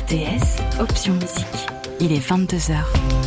RTS, option musique. Il est 22h.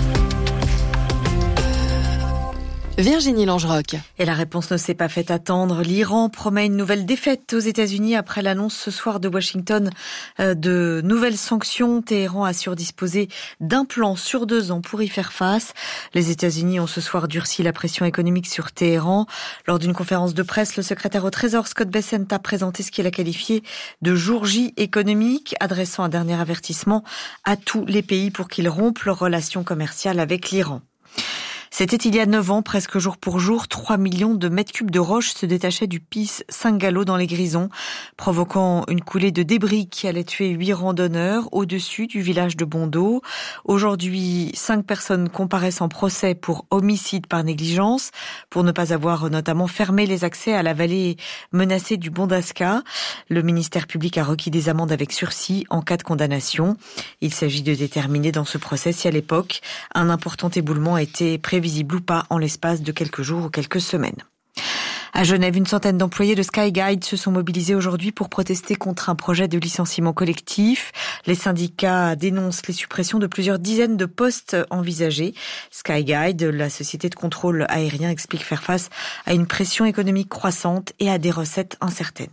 Virginie Langerock. Et la réponse ne s'est pas fait attendre. L'Iran promet une nouvelle défaite aux États-Unis après l'annonce ce soir de Washington de nouvelles sanctions. Téhéran assure disposer d'un plan sur 2 ans pour y faire face. Les États-Unis ont ce soir durci la pression économique sur Téhéran. Lors d'une conférence de presse, le secrétaire au Trésor Scott Bessent a présenté ce qu'il a qualifié de jour J économique, adressant un dernier avertissement à tous les pays pour qu'ils rompent leurs relations commerciales avec l'Iran. C'était il y a 9 ans, presque jour pour jour, 3 millions de mètres cubes de roches se détachaient du Pis Saint-Gallo dans les Grisons, provoquant une coulée de débris qui allait tuer 8 randonneurs au-dessus du village de Bondo. Aujourd'hui, 5 personnes comparaissent en procès pour homicide par négligence, pour ne pas avoir notamment fermé les accès à la vallée menacée du Bondasca. Le ministère public a requis des amendes avec sursis en cas de condamnation. Il s'agit de déterminer dans ce procès si à l'époque, un important éboulement a été prévisible ou pas en l'espace de quelques jours ou quelques semaines. À Genève, une centaine d'employés de Skyguide se sont mobilisés aujourd'hui pour protester contre un projet de licenciement collectif. Les syndicats dénoncent les suppressions de plusieurs dizaines de postes envisagés. Skyguide, la société de contrôle aérien, explique faire face à une pression économique croissante et à des recettes incertaines.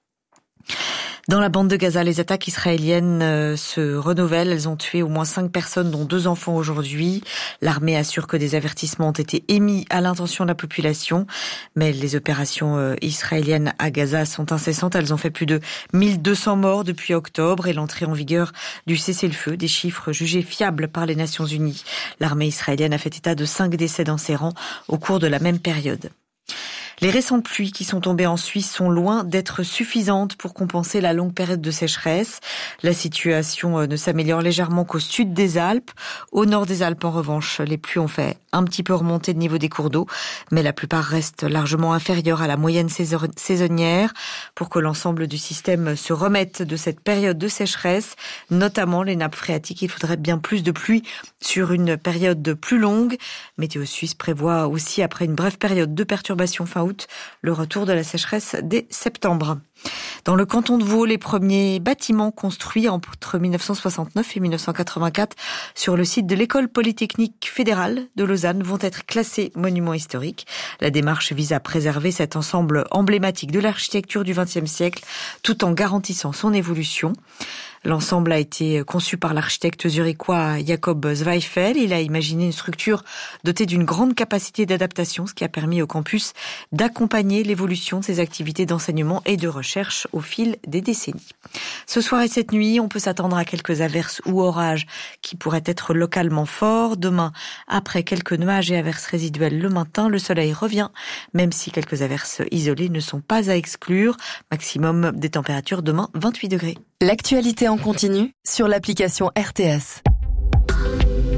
Dans la bande de Gaza, les attaques israéliennes se renouvellent. Elles ont tué au moins 5 personnes, dont 2 enfants aujourd'hui. L'armée assure que des avertissements ont été émis à l'intention de la population. Mais les opérations israéliennes à Gaza sont incessantes. Elles ont fait plus de 1200 morts depuis octobre et l'entrée en vigueur du cessez-le-feu, des chiffres jugés fiables par les Nations Unies. L'armée israélienne a fait état de 5 décès dans ses rangs au cours de la même période. Les récentes pluies qui sont tombées en Suisse sont loin d'être suffisantes pour compenser la longue période de sécheresse. La situation ne s'améliore légèrement qu'au sud des Alpes. Au nord des Alpes, en revanche, les pluies ont fait un petit peu remonter le niveau des cours d'eau, mais la plupart restent largement inférieures à la moyenne saisonnière. Pour que l'ensemble du système se remette de cette période de sécheresse, notamment les nappes phréatiques, il faudrait bien plus de pluie sur une période plus longue. Météo Suisse prévoit aussi, après une brève période de perturbation fin août, le retour de la sécheresse dès septembre. Dans le canton de Vaud, les premiers bâtiments construits entre 1969 et 1984 sur le site de l'École polytechnique fédérale de Lausanne vont être classés monuments historiques. La démarche vise à préserver cet ensemble emblématique de l'architecture du XXe siècle tout en garantissant son évolution. L'ensemble a été conçu par l'architecte zurichois Jakob Zweifel. Il a imaginé une structure dotée d'une grande capacité d'adaptation, ce qui a permis au campus d'accompagner l'évolution de ses activités d'enseignement et de recherche au fil des décennies. Ce soir et cette nuit, on peut s'attendre à quelques averses ou orages qui pourraient être localement forts. Demain, après quelques nuages et averses résiduelles le matin, le soleil revient, même si quelques averses isolées ne sont pas à exclure. Maximum des températures demain, 28 degrés. L'actualité en continu sur l'application RTS.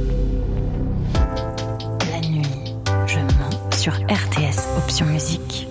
La nuit, je mens sur RTS, option musique.